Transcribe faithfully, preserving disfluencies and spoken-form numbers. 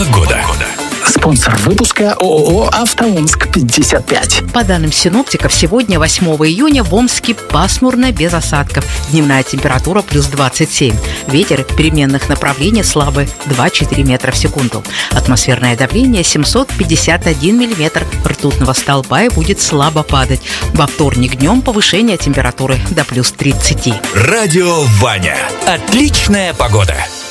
Погода. Спонсор выпуска ООО «Автоомск пятьдесят пять». По данным синоптиков, сегодня, восьмого июня, в Омске пасмурно, без осадков. Дневная температура плюс двадцать семь. Ветер переменных направлений слабый, два-четыре метра в секунду. Атмосферное давление семьсот пятьдесят один миллиметр ртутного столба и будет слабо падать. Во вторник днем повышение температуры до плюс тридцати. Радио Ваня. Отличная погода.